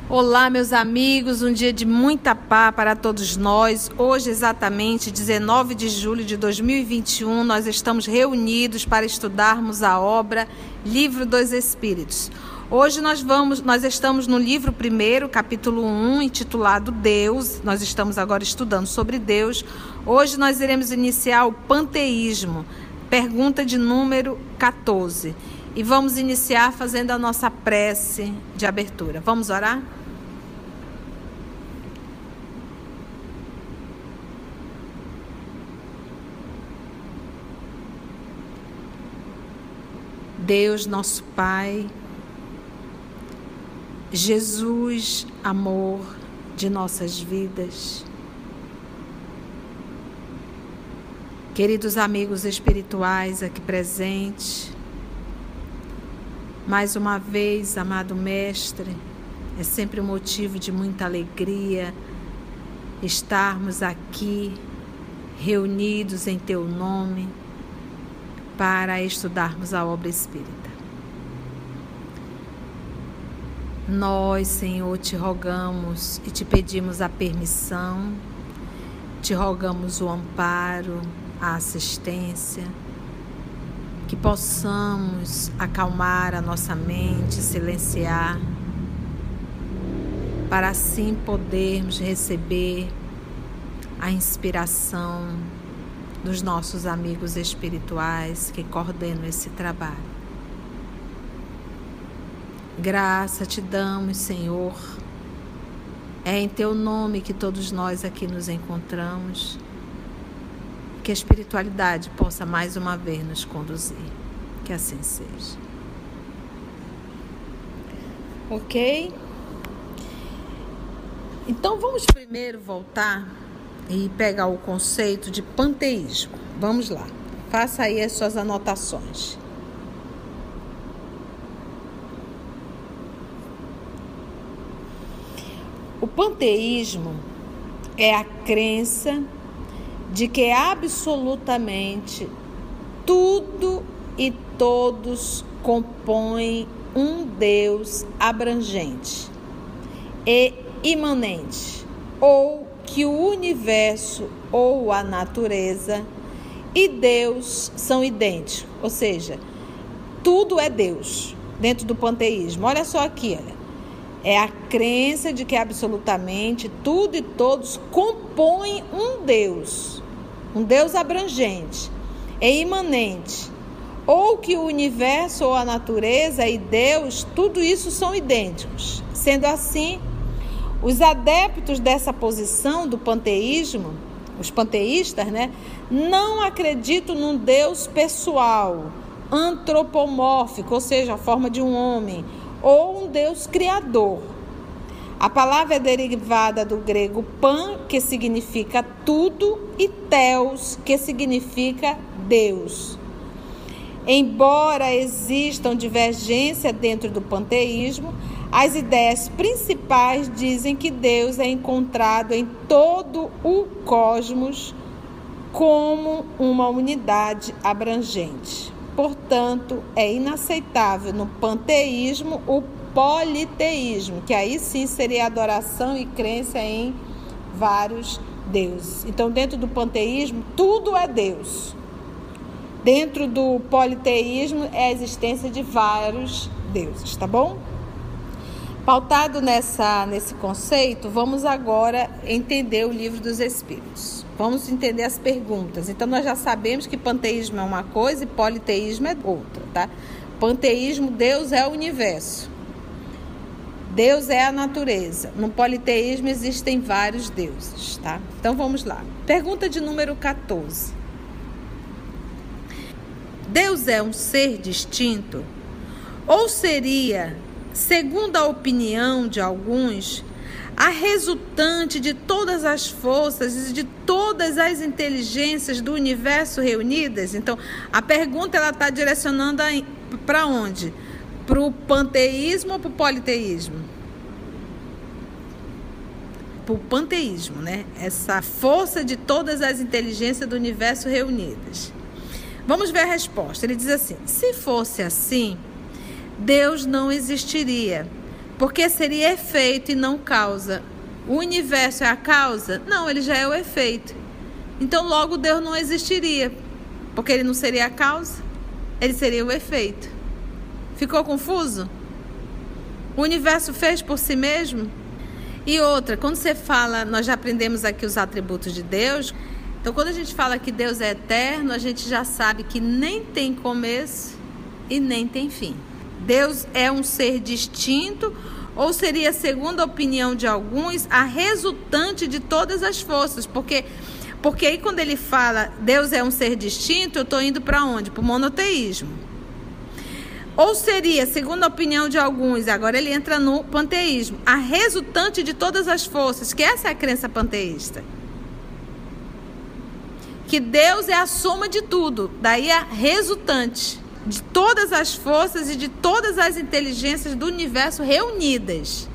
Olá, meus amigos, um dia de muita paz para todos nós. Hoje, exatamente 19 de julho de 2021, nós estamos reunidos para estudarmos a obra Livro dos Espíritos. Hoje nós estamos no livro 1, capítulo 1, intitulado Deus. Nós estamos agora estudando sobre Deus. Hoje nós iremos iniciar o panteísmo, pergunta de número 14. E vamos iniciar fazendo a nossa prece de abertura. Vamos orar? Deus, nosso Pai, Jesus, amor de nossas vidas, queridos amigos espirituais aqui presentes, mais uma vez, amado Mestre, é sempre um motivo de muita alegria estarmos aqui reunidos em Teu nome para estudarmos a obra espírita. Nós, Senhor, te rogamos e te pedimos a permissão, te rogamos o amparo, a assistência, que possamos acalmar a nossa mente, silenciar, para assim podermos receber a inspiração dos nossos amigos espirituais que coordenam esse trabalho. Graça te damos, Senhor. É em Teu nome que todos nós aqui nos encontramos. Que a espiritualidade possa mais uma vez nos conduzir. Que assim seja. Ok? Então vamos primeiro voltar e pegar o conceito de panteísmo. Vamos lá. Faça aí as suas anotações. O panteísmo é a crença de que absolutamente tudo e todos compõem um Deus abrangente e imanente, ou que o universo ou a natureza e Deus são idênticos, ou seja, tudo é Deus dentro do panteísmo. Olha só aqui, olha. É a crença de que absolutamente tudo e todos compõem um Deus abrangente e imanente, ou que o universo ou a natureza e Deus, tudo isso são idênticos. Sendo assim, os adeptos dessa posição do panteísmo, os panteístas, não acreditam num Deus pessoal, antropomórfico, ou seja, a forma de um homem, ou um Deus criador. A palavra é derivada do grego pan, que significa tudo, e theos, que significa Deus. Embora existam divergências dentro do panteísmo, as ideias principais dizem que Deus é encontrado em todo o cosmos como uma unidade abrangente. Portanto, é inaceitável no panteísmo o politeísmo, que aí sim seria adoração e crença em vários deuses. Então, dentro do panteísmo, tudo é Deus. Dentro do politeísmo, é a existência de vários deuses, tá bom? Pautado nesse conceito, vamos agora entender o Livro dos Espíritos. Vamos entender as perguntas. Então, nós já sabemos que panteísmo é uma coisa e politeísmo é outra, tá? Panteísmo, Deus é o universo. Deus é a natureza. No politeísmo existem vários deuses, tá? Então, vamos lá. Pergunta de número 14. Deus é um ser distinto? Ou seria, segundo a opinião de alguns, a resultante de todas as forças e de todas as inteligências do universo reunidas? Então, a pergunta está direcionando para onde? Para o panteísmo ou para o politeísmo? Para o panteísmo, Essa força de todas as inteligências do universo reunidas. Vamos ver a resposta. Ele diz assim: se fosse assim, Deus não existiria, Porque seria efeito e não causa. O universo é a causa? Não, ele já é o efeito. Então logo Deus não existiria, porque ele não seria a causa, ele seria o efeito. Ficou confuso? O universo fez por si mesmo? E outra, quando você fala, nós já aprendemos aqui os atributos de Deus. Então quando a gente fala que Deus é eterno, a gente já sabe que nem tem começo e nem tem fim. Deus é um ser distinto, ou seria, segundo a opinião de alguns, a resultante de todas as forças. Porque aí quando ele fala Deus é um ser distinto, eu estou indo para onde? Para o monoteísmo. Ou seria, segundo a opinião de alguns, agora ele entra no panteísmo, a resultante de todas as forças, que essa é a crença panteísta. Que Deus é a soma de tudo, daí a resultante de todas as forças e de todas as inteligências do universo reunidas.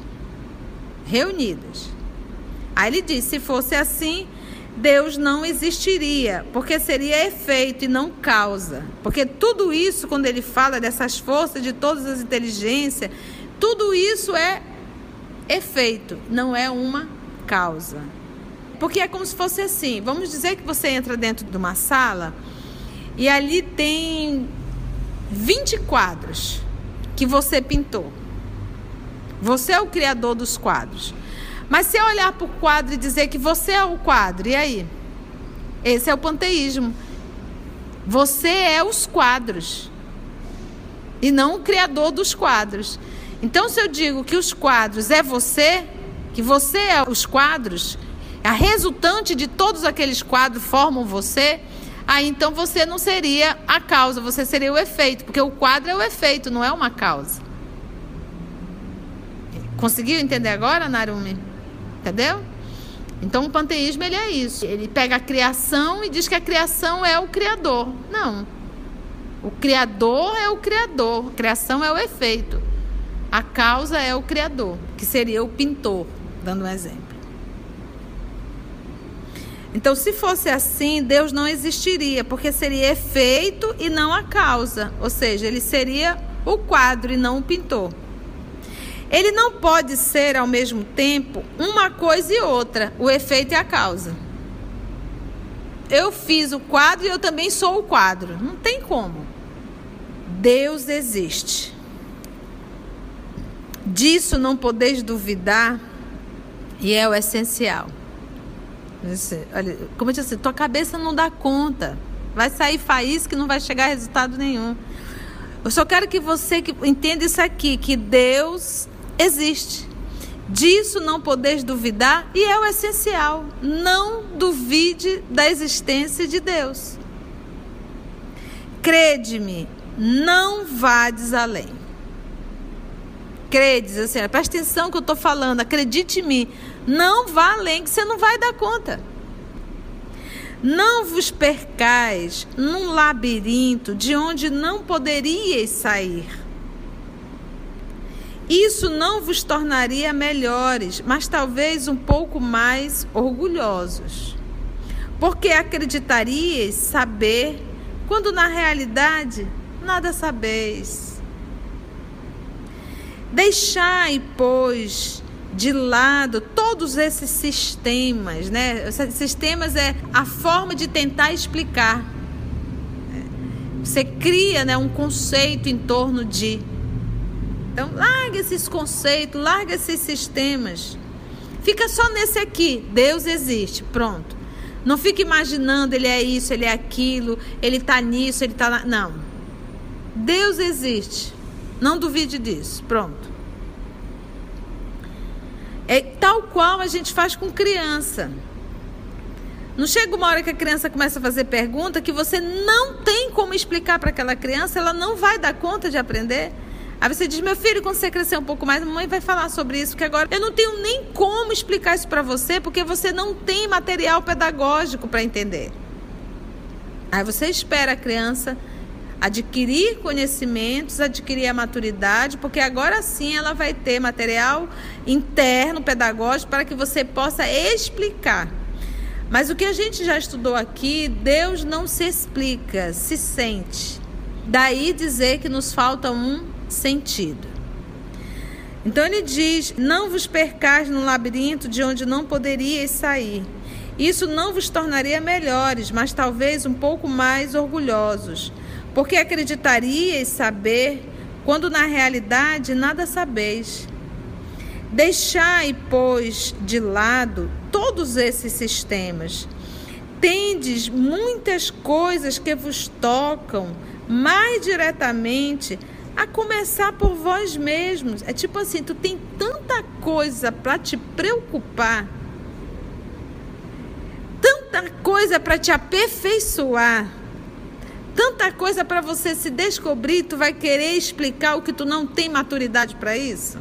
Aí ele diz, se fosse assim, Deus não existiria, porque seria efeito e não causa. Porque tudo isso, quando ele fala dessas forças, de todas as inteligências, tudo isso é efeito, não é uma causa. Porque é como se fosse assim, vamos dizer que você entra dentro de uma sala e ali tem 20 quadros que você pintou. Você é o criador dos quadros. Mas se eu olhar para o quadro e dizer que você é o quadro, e aí? Esse é o panteísmo. Você é os quadros e não o criador dos quadros. Então, se eu digo que os quadros é você, que você é os quadros, a resultante de todos aqueles quadros formam você, aí então você não seria a causa, você seria o efeito, porque o quadro é o efeito, não é uma causa. Conseguiu entender agora, Narumi? Entendeu? Então o panteísmo ele é isso. Ele pega a criação e diz que a criação é o criador. Não. O criador é o criador. A criação é o efeito. A causa é o criador, que seria o pintor, dando um exemplo. Então, se fosse assim, Deus não existiria, porque seria efeito e não a causa. Ou seja, ele seria o quadro e não o pintor. Ele não pode ser, ao mesmo tempo, uma coisa e outra, o efeito e a causa. Eu fiz o quadro e eu também sou o quadro. Não tem como. Deus existe. Disso não podeis duvidar, e é o essencial. Olha, como eu disse, tua cabeça não dá conta. Vai sair faísca que não vai chegar a resultado nenhum. Eu só quero que você entenda isso aqui, que Deus existe. Disso não podeis duvidar, e é o essencial. Não duvide da existência de Deus. Crede-me, não vades além. Credes, assim, presta atenção que eu estou falando, acredite em mim. Não vá além, que você não vai dar conta. Não vos percais num labirinto de onde não poderíeis sair. Isso não vos tornaria melhores, mas talvez um pouco mais orgulhosos. Porque acreditaríeis saber, quando na realidade nada sabeis. Deixai, pois, de lado todos esses sistemas, né? Sistemas é a forma de tentar explicar. Você cria, né, um conceito em torno de. Então, larga esses conceitos, larga esses sistemas. Fica só nesse aqui. Deus existe, pronto. Não fica imaginando, ele é isso, ele é aquilo, ele está nisso, ele está lá. Não. Deus existe. Não duvide disso, pronto. É tal qual a gente faz com criança. Não chega uma hora que a criança começa a fazer pergunta que você não tem como explicar para aquela criança, ela não vai dar conta de aprender. Aí você diz, meu filho, quando você crescer um pouco mais, a mamãe vai falar sobre isso, porque agora eu não tenho nem como explicar isso para você, porque você não tem material pedagógico para entender. Aí você espera a criança adquirir conhecimentos, adquirir a maturidade, porque agora sim ela vai ter material interno, pedagógico, para que você possa explicar. Mas o que a gente já estudou aqui, Deus não se explica, se sente. Daí dizer que nos falta um sentido. Então ele diz: não vos percais no labirinto de onde não poderíeis sair. Isso não vos tornaria melhores, mas talvez um pouco mais orgulhosos, porque acreditaríeis saber, quando na realidade nada sabeis. Deixai, pois, de lado todos esses sistemas. Tendes muitas coisas que vos tocam mais diretamente, a começar por vós mesmos. É tipo assim, tu tem tanta coisa para te preocupar, tanta coisa para te aperfeiçoar, tanta coisa para você se descobrir, tu vai querer explicar o que tu não tem maturidade para isso?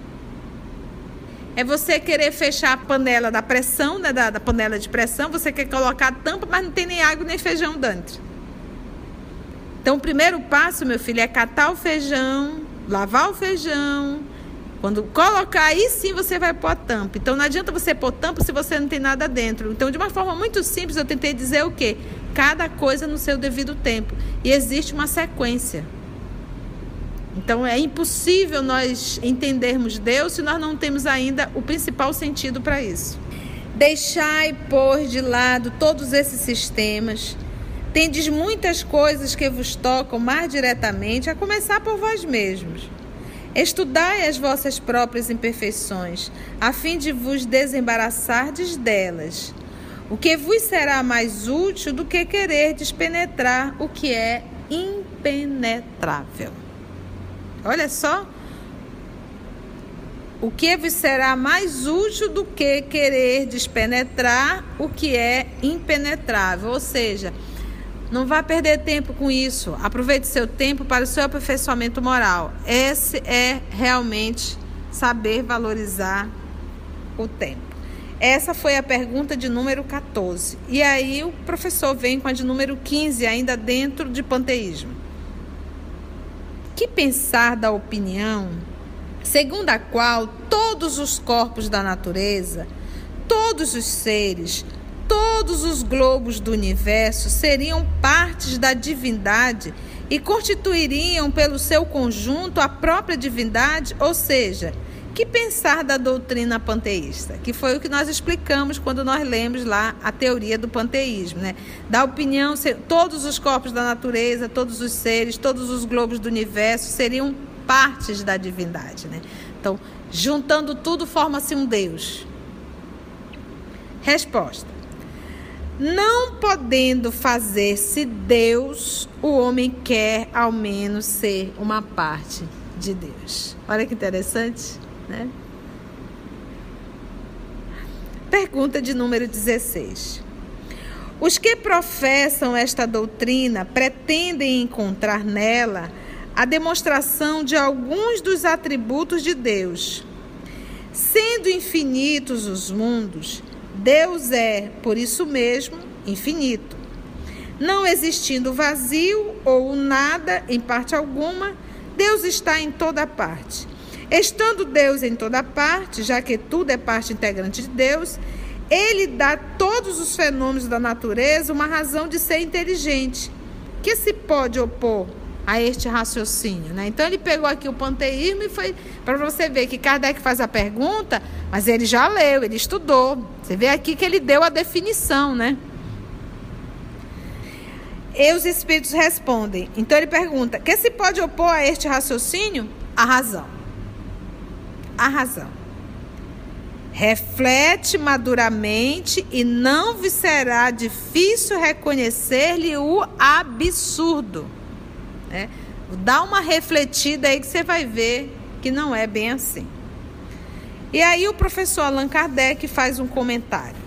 É você querer fechar a panela da pressão, né, da panela de pressão, você quer colocar a tampa, mas não tem nem água nem feijão dentro. Então, o primeiro passo, meu filho, é catar o feijão, lavar o feijão. Quando colocar, aí sim você vai pôr a tampa. Então, não adianta você pôr tampa se você não tem nada dentro. Então, de uma forma muito simples, eu tentei dizer o quê? Cada coisa no seu devido tempo. E existe uma sequência. Então, é impossível nós entendermos Deus se nós não temos ainda o principal sentido para isso. Deixai, pois, de lado todos esses sistemas. Tendes muitas coisas que vos tocam mais diretamente, a começar por vós mesmos. Estudai as vossas próprias imperfeições, a fim de vos desembaraçardes delas. O que vos será mais útil do que quererdes penetrar o que é impenetrável. Olha só. O que vos será mais útil do que quererdes penetrar o que é impenetrável. Ou seja, não vá perder tempo com isso. Aproveite seu tempo para o seu aperfeiçoamento moral. Esse é realmente saber valorizar o tempo. Essa foi a pergunta de número 14. E aí o professor vem com a de número 15, ainda dentro de panteísmo. Que pensar da opinião segundo a qual todos os corpos da natureza, todos os seres, todos os globos do universo seriam partes da divindade e constituiriam pelo seu conjunto a própria divindade? Ou seja, que pensar da doutrina panteísta? Que foi o que nós explicamos quando nós lemos lá a teoria do panteísmo, né? Da opinião, todos os corpos da natureza, todos os seres, todos os globos do universo seriam partes da divindade, né? Então, juntando tudo, forma-se um Deus. Resposta: não podendo fazer-se Deus, o homem quer ao menos ser uma parte de Deus. Olha que interessante, né? Pergunta de número 16. Os que professam esta doutrina pretendem encontrar nela a demonstração de alguns dos atributos de Deus. Sendo infinitos os mundos, Deus é, por isso mesmo, infinito. Não existindo vazio ou nada em parte alguma, Deus está em toda parte. Estando Deus em toda parte, já que tudo é parte integrante de Deus, Ele dá a todos os fenômenos da natureza uma razão de ser inteligente, que se pode opor a este raciocínio, né? Então ele pegou aqui o panteísmo e foi para você ver que Kardec faz a pergunta, mas ele já leu, ele estudou. Você vê aqui que ele deu a definição, né? E os espíritos respondem. Então ele pergunta: que se pode opor a este raciocínio? A razão. A razão. Reflete maduramente e não vos será difícil reconhecer-lhe o absurdo. Dá uma refletida aí que você vai ver que não é bem assim. E aí o professor Allan Kardec faz um comentário.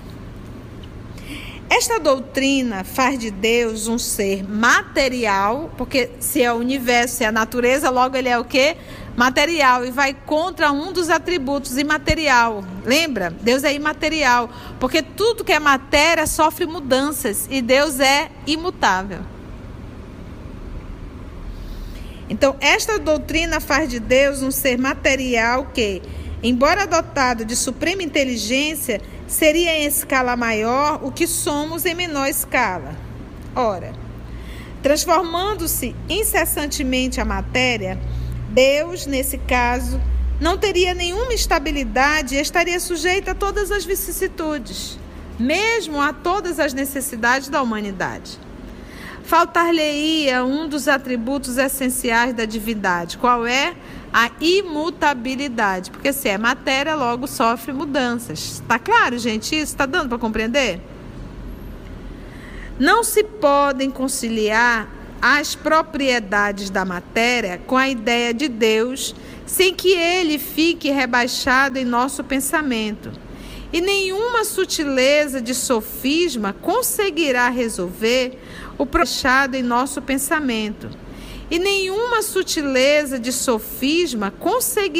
Esta doutrina faz de Deus um ser material, porque se é o universo, se é a natureza, logo ele é o quê? Material, e vai contra um dos atributos, imaterial. Lembra? Deus é imaterial, porque tudo que é matéria sofre mudanças e Deus é imutável. Então, esta doutrina faz de Deus um ser material que, embora dotado de suprema inteligência, seria em escala maior o que somos em menor escala. Ora, transformando-se incessantemente a matéria, Deus, nesse caso, não teria nenhuma estabilidade e estaria sujeita a todas as vicissitudes, mesmo a todas as necessidades da humanidade. Faltar-lhe-ia um dos atributos essenciais da divindade. Qual é? A imutabilidade. Porque se é matéria, logo sofre mudanças. Está claro, gente? Isso está dando para compreender? Não se podem conciliar as propriedades da matéria com a ideia de Deus, sem que ele fique rebaixado em nosso pensamento. E nenhuma sutileza de sofisma conseguirá resolver o rebaixado em nosso pensamento. E nenhuma sutileza de sofisma conseguirá